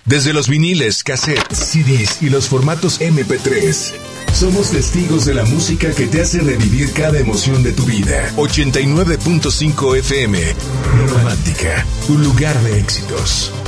Desde los viniles, cassettes, CDs y los formatos MP3. Somos testigos de la música que te hace revivir cada emoción de tu vida. 89.5 FM. Romántica, tu lugar de éxitos.